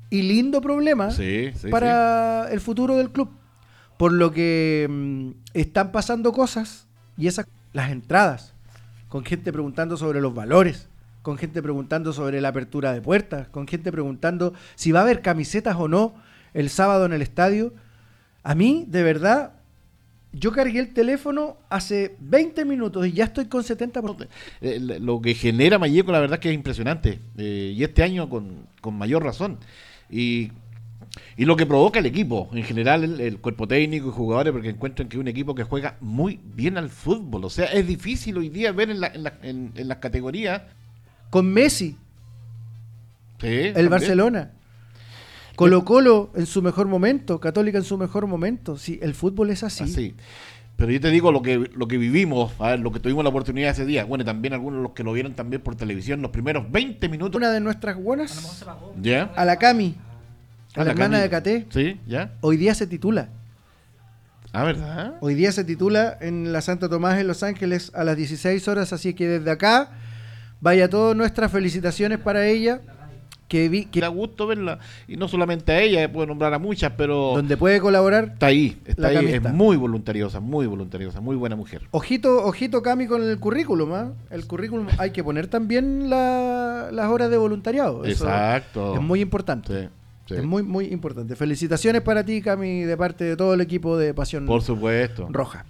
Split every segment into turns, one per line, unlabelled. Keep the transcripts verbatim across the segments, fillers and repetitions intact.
y lindo problema
sí, sí,
para sí. el futuro del club. Por lo que mmm, están pasando cosas y esas, las entradas, con gente preguntando sobre los valores, con gente preguntando sobre la apertura de puertas, con gente preguntando si va a haber camisetas o no el sábado en el estadio. A mí, de verdad, yo cargué el teléfono hace veinte minutos y ya estoy con setenta por ciento.
Eh, lo que genera Malleco, la verdad es que es impresionante. Eh, y este año con, con mayor razón. Y, y lo que provoca el equipo, en general, el, el cuerpo técnico y jugadores, porque encuentran que es un equipo que juega muy bien al fútbol. O sea, es difícil hoy día ver en, la, en, la, en, en las categorías.
Con Messi,
sí,
el
también.
Barcelona. Colo Colo en su mejor momento, Católica en su mejor momento. Sí, el fútbol es así.
así. Pero yo te digo lo que lo que vivimos, a ver, lo que tuvimos la oportunidad ese día. Bueno, y también algunos de los que lo vieron también por televisión, los primeros veinte minutos.
Una de nuestras buenas,
¿Ya?
a la Cami, a
A
la,
la
hermana
Cami.
de Caté,
Sí, ¿ya?
hoy día se titula.
Ah, ¿verdad?
Hoy día se titula en la Santo Tomás en Los Ángeles a las dieciséis horas, así que desde acá vaya todas nuestras felicitaciones para ella. Que vi que
da gusto verla, y no solamente a ella, puedo nombrar a muchas, pero
donde puede colaborar
está ahí, está
la
ahí,
Cami
es
está.
muy voluntariosa, muy voluntariosa, muy buena mujer.
Ojito, ojito Cami con el currículum, ¿eh? El currículum hay que poner también la, las horas de voluntariado. Eso
exacto.
es muy importante.
Sí, sí.
Es muy, muy importante. Felicitaciones para ti, Cami, de parte de todo el equipo de Pasión
Por supuesto.
Roja.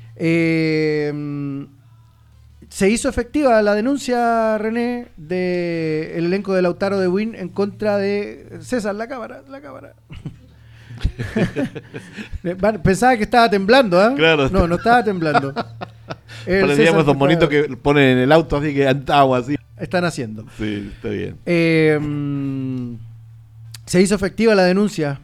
Eh, se hizo efectiva la denuncia, René, del elenco de Lautaro de Buin en contra de César, la cámara, la cámara. Pensaba que estaba temblando, ¿eh?
Claro.
No, no estaba temblando.
Parecíamos dos monitos que ponen en el auto así que agua así.
Están haciendo.
Sí, está bien.
Eh, se hizo efectiva la denuncia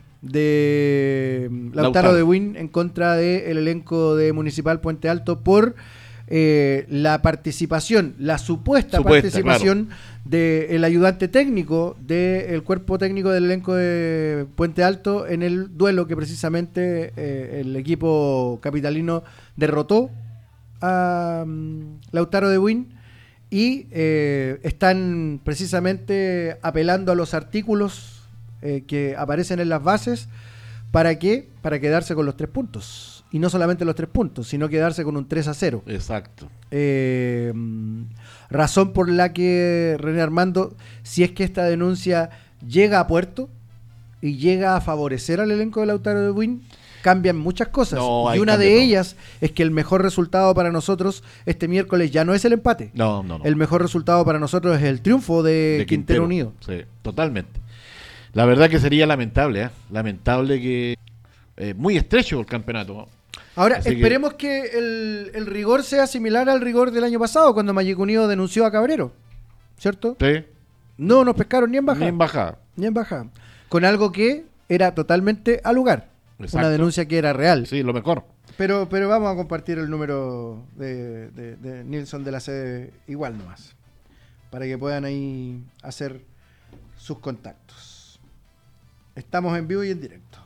de Lautaro, Lautaro. de Buin en contra del elenco de Municipal Puente Alto por eh, la participación, la supuesta, supuesta participación claro. del ayudante técnico del cuerpo técnico del elenco de Puente Alto en el duelo que precisamente eh, el equipo capitalino derrotó a um, Lautaro de Buin. Y eh, están precisamente apelando a los artículos eh, que aparecen en las bases. ¿Para qué? Para quedarse con los tres puntos. Y no solamente los tres puntos, sino quedarse con un tres a cero.
Exacto.
Eh, razón por la que, René Armando, si es que esta denuncia llega a puerto y llega a favorecer al elenco de Lautaro de Buin, cambian muchas cosas.
No,
y una de
todo.
ellas es que el mejor resultado para nosotros este miércoles ya no es el empate.
No, no, no.
El mejor resultado para nosotros es el triunfo de,
de
Quintero,
Quintero
Unido.
Sí, totalmente. La verdad que sería lamentable, ¿eh? Lamentable que... Eh, muy estrecho el campeonato, ¿no?
Ahora,
Así
esperemos que, que el, el rigor sea similar al rigor del año pasado, cuando Malleco Unido denunció a Cabrero, ¿cierto?
Sí.
No nos pescaron ni en bajada.
Ni en bajada.
Ni en bajada. Con algo que era totalmente al lugar. Exacto. Una denuncia que era real.
Sí, lo mejor.
Pero, pero vamos a compartir el número de, de, de Nilson de la sede igual nomás, para que puedan ahí hacer sus contactos. Estamos en vivo y en directo.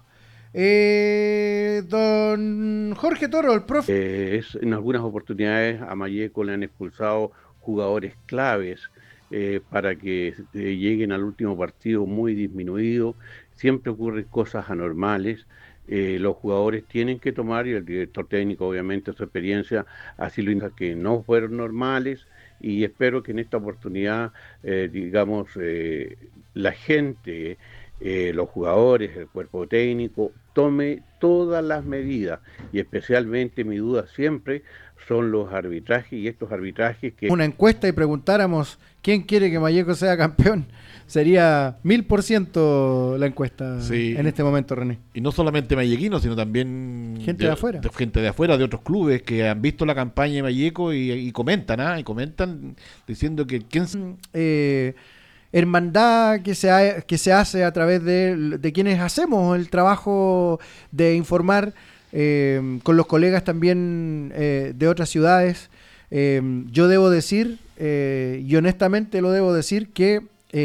Eh, don Jorge Toro, el profe.
Eh, es, en algunas oportunidades a Malleco le han expulsado jugadores claves eh, para que eh, lleguen al último partido muy disminuido. Siempre ocurren cosas anormales. Eh, los jugadores tienen que tomar, y el director técnico obviamente su experiencia así lo indica, que no fueron normales, y espero que en esta oportunidad eh, digamos eh, la gente, eh, los jugadores, el cuerpo técnico tome todas las medidas, y especialmente mi duda siempre son los arbitrajes, y estos arbitrajes que...
Una encuesta y preguntáramos quién quiere que Malleco sea campeón, sería mil por ciento la encuesta sí. en este momento, René.
Y no solamente mallequinos, sino también
gente de, de afuera.
De, gente de afuera, de otros clubes que han visto la campaña de Malleco y, y comentan, ¿ah? Y comentan diciendo que quién...
Eh, hermandad que se, ha, que se hace a través de, de quienes hacemos el trabajo de informar eh, con los colegas también eh, de otras ciudades. Eh, yo debo decir, eh, y honestamente lo debo decir, que